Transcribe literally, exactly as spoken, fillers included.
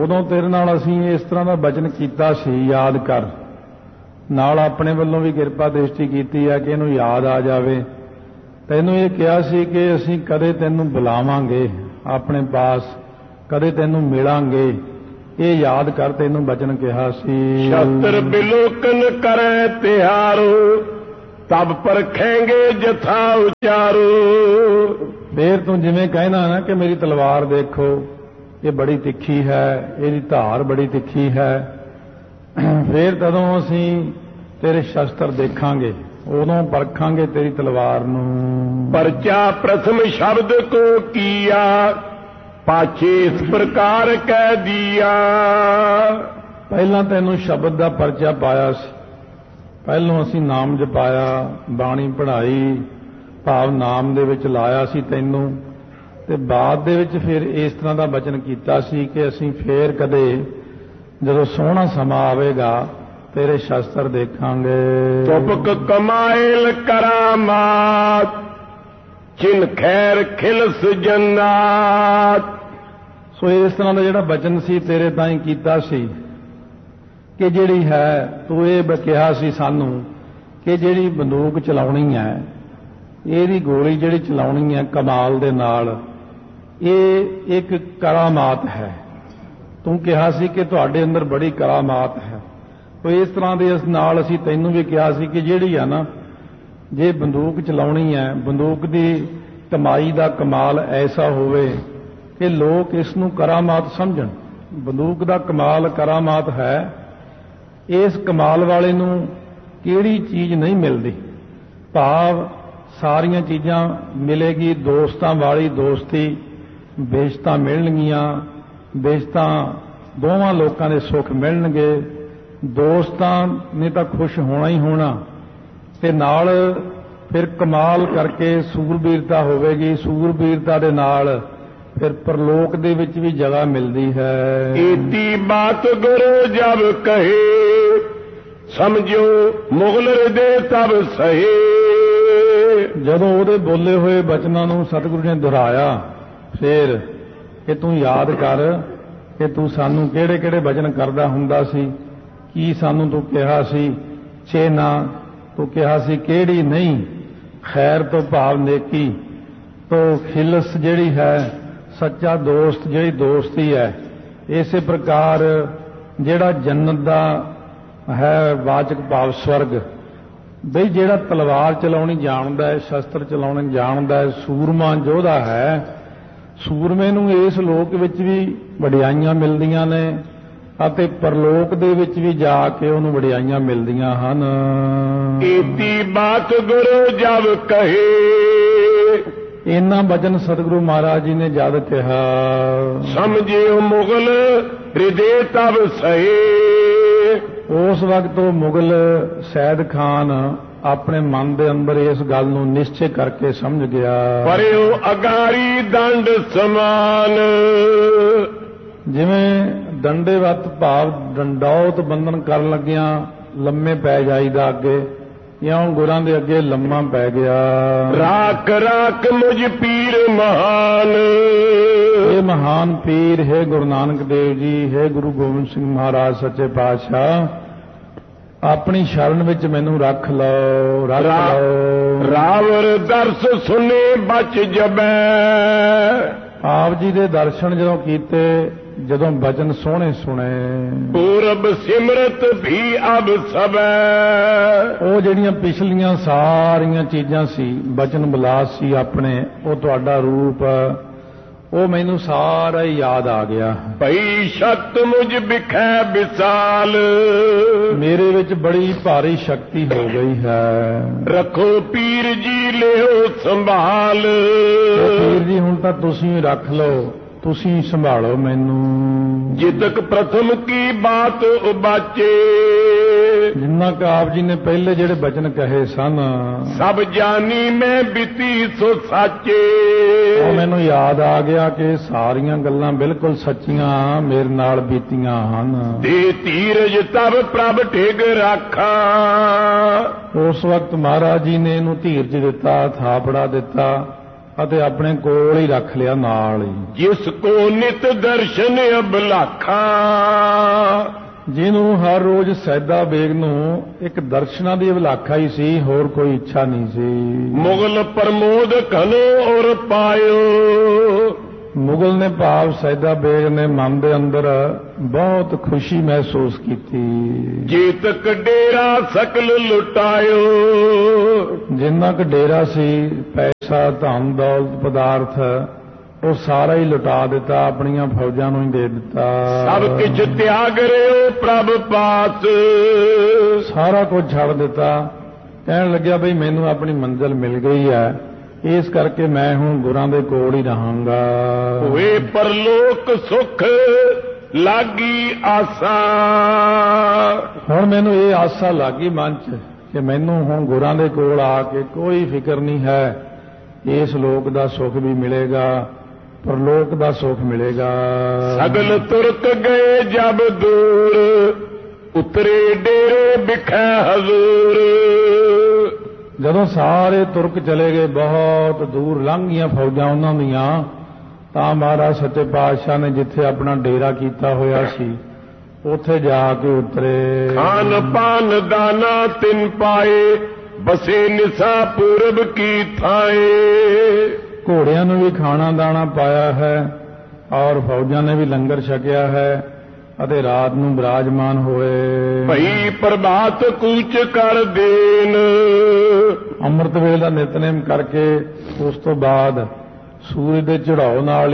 उदों तेरे नाल असीं इस तरह का बचन कीता सी, याद कर। नाल अपने वल्लों भी किरपा दृष्टि कीती है कि इहनूं याद आ जावे। तैनूं ये कहा सी कि असीं कदे तैनूं बुलावांगे अपने पास, कदे तैनूं मिलांगे, ये याद कर। तैनूं बचन कहा सी। शस्त्र बिलोकन करे तिहारो, तब परखेंगे जथा उचारो। फिर तू जिवें कहना ना कि मेरी तलवार देखो, ये बड़ी तिखी है, इसकी धार बड़ी तिखी है, फिर तदों असीं तेरे शस्त्र देखांगे, उदों परखांगे तेरी तलवार नूं। परचा प्रथम शब्द को किया, पाछे इस प्रकार कह दिया। पहला तैनूं शब्द का परचा पाया सी, पहलों असीं नाम जपाया, बाणी पढ़ाई, भाव नाम दे विच लाया सी तैनूं, ते बाद दे विच फिर इस तरह का बचन कीता सी कि असीं फिर कदे जदों सोहना समा आवेगा तेरे शस्त्र देखांगे। तुपक कमाइल करामात, चिन खैर खिलस जन्नात। सो इस तरह का जिहड़ा बचन सी तेरे ताईं कीता सी कि जिहड़ी है तू ये कहा सी सानू कि जिहड़ी बंदूक चलाउणी है, ਇਹਦੀ गोली जिहड़ी चलाउणी है कमाल दे नाल, ये एक करामात है। तू कहा सी कि तुहाडे अंदर बड़ी करामात है। तो इस तरह दे इस नाल असीं तैनूं भी कहा सी कि जिहड़ी है ना, जे बंदूक चलाउणी है, बंदूक दी कमाई दा कमाल ऐसा होवे कि लोग इसनूं करामात समझण। बंदूक दा कमाल करामात है। इस कमाल वाले नूं किहड़ी चीज़ नहीं मिलदी, भाव सारियां चीज़ां मिलेगी। दोस्तां वाली दोस्ती, बेइज्जतां मिलणगीਆਂ, बेइज्जतां दोवां लोकां दे सुख मिलणगे। दोस्तां ने तां खुश होना ही होना, ते नाल फिर कमाल करके सूरबीरता होवेगी। सूरबीरता दे नाल फिर परलोक दे विच भी जगह मिलदी है। इति बात गुरु जब कहे, समझो मुगल हृदय तब सहे। जदों ਉਹਦੇ बोले हुए बचनां नूं सतगुरु ने दोहराया, फिर कि तू याद कर कि तू सानू किहड़े किहड़े बचन करदा हुंदा सी, की सानू तू कहा सी चेना, तू कहा सी किहड़ी नहीं, खैर तो भाव नेकी, तो खिलस जिहड़ी है सच्चा दोस्त, जिहड़ी दोस्ती है। इसे प्रकार जिहड़ा जन्नत दा है वाचक भाव स्वर्ग, बई जिहड़ा तलवार चलाउणी जाणदा है, शस्त्र चलाउणे जाणदा है, सूरमा योधा है, सूरमे नूं इस लोक विच भी वडियाईयां मिलदियां ने ਅਤੇ परलोक दे विच भी जाके उहनूं वडियाईयां मिलदियां हन। इति बात गुरु जब कहे, इन्ना बचन सतगुरु महाराज जी ने जद कहा, समझिओ मुगल हृदय तब सहे। उस वक्त वो मुगल सैद खान अपने मन के अंदर इस गल नूं निश्चय करके समझ गया। परेओ अगारी दंड समान, जिवें दंडेवत भाव डंडौत बंधन कर लगिया लम्मे पै जाईदा अगे, या गुरां दे अगे लम्मा पै गया। राख राख मुझ पीर महान, ये महान पीर है गुरु नानक देव जी, है गुरु गोबिंद सिंह महाराज सच्चे पातशाह, अपनी शरण विच मैनू रख लो, रख लो। रावर दर्श सुने बच जबै, आप जी दे दर्शन जदों कीते, जदों बचन सोहणे सुने। पूरब सिमरत भी अब सबै, ਉਹ ਜਿਹੜੀਆਂ ਪਿਛਲੀਆਂ ਸਾਰੀਆਂ ਚੀਜ਼ਾਂ ਸੀ, ਬਚਨ ਬਲਾਸ ਸੀ ਆਪਣੇ, ਉਹ ਤੁਹਾਡਾ ਰੂਪ, ਉਹ ਮੈਨੂੰ ਸਾਰਾ ਹੀ ਯਾਦ ਆ ਗਿਆ। ਭਈ ਸ਼ਕਤ ਮੁਝ ਬਿਖੈ ਵਿਸਾਲ, ਮੇਰੇ ਵਿੱਚ ਬੜੀ ਭਾਰੀ ਸ਼ਕਤੀ ਹੋ ਗਈ ਹੈ। ਰੱਖੋ ਪੀਰ ਜੀ ਲਿਓ ਸੰਭਾਲ, ਪੀਰ ਜੀ ਹੁਣ ਤਾਂ ਤੁਸੀਂ ਰੱਖ ਲਓ, ਤੁਸੀਂ ਸੰਭਾਲੋ ਮੈਨੂੰ। ਜਿਤਕ ਪ੍ਰਥਮ ਕੀ ਬਾਤ ਉਬਾਚੇ, ਜਿੰਨਾ ਕਿ ਆਪ ਜੀ ਨੇ ਪਹਿਲੇ ਜਿਹੜੇ ਬਚਨ ਕਹੇ ਸਨ, ਸਭ ਜਾਨੀ ਮੈਂ ਬਿਤੀ ਸੋ ਸਾਚੇ। ਉਹ ਮੈਨੂੰ ਯਾਦ ਆ ਗਿਆ ਕਿ ਸਾਰੀਆਂ ਗੱਲਾਂ ਬਿਲਕੁਲ ਸੱਚੀਆਂ ਮੇਰੇ ਨਾਲ ਬੀਤੀਆਂ ਹਨ। ਦੇ ਧੀਰਜ ਤਬ ਪ੍ਰਭ ਠਿਗ ਰਾਖਾ, ਉਸ ਵਕਤ ਮਹਾਰਾਜ ਜੀ ਨੇ ਇਹਨੂੰ ਧੀਰਜ ਦਿੱਤਾ, ਥਾਪੜਾ ਦਿੱਤਾ ਅਤੇ ਆਪਣੇ ਕੋਲ ਹੀ ਰੱਖ ਲਿਆ ਨਾਲ ਹੀ। ਜਿਸ ਕੋ ਨਿਤ ਦਰਸ਼ਨ ਅਬਲਾਖਾ, ਜਿਹਨੂੰ ਹਰ ਰੋਜ਼ ਸੈਦਾ ਬੇਗ ਨੂੰ ਇੱਕ ਦਰਸ਼ਨਾਂ ਦੀ ਅਭਿਲਾਖਾ ਹੀ ਸੀ, ਹੋਰ ਕੋਈ ਇੱਛਾ ਨਹੀਂ ਸੀ। ਮੁਗਲ ਪ੍ਰਮੋਦ ਘਨੋ ਔਰ ਪਾਇਓ, ਮੁਗਲ ਨੇ ਭਾਵ ਸੈਦਾ ਬੇਗ ਨੇ ਮਨ ਦੇ ਅੰਦਰ ਬਹੁਤ ਖੁਸ਼ੀ ਮਹਿਸੂਸ ਕੀਤੀ। ਜੇਤਕ ਡੇਰਾ ਸਕਲ ਲੁਟਾਇਓ, ਜਿੰਨਾ ਕੁ ਡੇਰਾ ਸੀ, ਪੈਸਾ, ਧਨ ਦੌਲਤ, ਪਦਾਰਥ, ਉਹ ਸਾਰਾ ਹੀ ਲੁਟਾ ਦਿੱਤਾ, ਆਪਣੀਆਂ ਫੌਜਾਂ ਨੂੰ ਹੀ ਦੇ ਦਿੱਤਾ। ਸਭ ਕੁਝ ਤਿਆਗ ਰਿਓ ਪ੍ਰਭ ਪਾਸ, ਸਾਰਾ ਕੁਝ ਛੱਡ ਦਿੱਤਾ। ਕਹਿਣ ਲੱਗਿਆ ਬਈ ਮੈਨੂੰ ਆਪਣੀ ਮੰਜ਼ਿਲ ਮਿਲ ਗਈ ਹੈ, ਇਸ ਕਰਕੇ ਮੈਂ ਹੁਣ ਗੁਰਾਂ ਦੇ ਕੋਲ ਹੀ ਰਹਾਂਗਾ। ਹੋਏ ਪਰਲੋਕ ਸੁਖ ਲਾਗੀ ਆਸਾ, ਹੁਣ ਮੈਨੂੰ ਇਹ ਆਸਾ ਲੱਗੀ ਮਨ 'ਚ ਕਿ ਮੈਨੂੰ ਹੁਣ ਗੁਰਾਂ ਦੇ ਕੋਲ ਆ ਕੇ ਕੋਈ ਫਿਕਰ ਨਹੀਂ ਹੈ, ਇਸ ਲੋਕ ਦਾ ਸੁਖ ਵੀ ਮਿਲੇਗਾ, ਪਰਲੋਕ ਦਾ ਸੁਖ ਮਿਲੇਗਾ। ਸਗਲ ਤੁਰਕ ਗਏ ਜਬ ਦੂਰ, ਉਤਰੇ ਡੇਰੇ ਬਿਖੈ ਹਜ਼ੂਰ, ਜਦੋਂ ਸਾਰੇ ਤੁਰਕ ਚਲੇ ਗਏ, ਬਹੁਤ ਦੂਰ ਲੰਘ ਗਈਆਂ ਫੌਜਾਂ ਉਹਨਾਂ ਦੀਆਂ, ਤਾਂ ਮਹਾਰਾਜ ਸੱਚੇ ਪਾਤਸ਼ਾਹ ਨੇ ਜਿੱਥੇ ਆਪਣਾ ਡੇਰਾ ਕੀਤਾ ਹੋਇਆ ਸੀ, ਉੱਥੇ ਜਾ ਕੇ ਉਤਰੇ। ਖਾਨ ਪਾਨ ਦਾਨਾ ਤਿਨ ਪਾਏ, ਬਸੇ ਨਿਸਾ ਪੂਰਬ ਕੀ ਥਾਏ, ਘੋੜਿਆਂ ਨੂੰ ਵੀ ਖਾਣਾ ਦਾਣਾ ਪਾਇਆ ਹੈ, ਔਰ ਫੌਜਾਂ ਨੇ ਵੀ ਲੰਗਰ ਛਕਿਆ ਹੈ, ਅਤੇ ਰਾਤ ਨੂੰ ਬਿਰਾਜਮਾਨ ਹੋਏ। ਭਈ ਪ੍ਰਭਾਤ ਕੂਚ ਕਰ ਦੇਨ, ਅੰਮ੍ਰਿਤ ਵੇਲੇ ਦਾ ਨਿਤਨੇਮ ਕਰਕੇ ਉਸ ਤੋਂ ਬਾਅਦ ਸੂਰਜ ਦੇ ਚੜਾਓ ਨਾਲ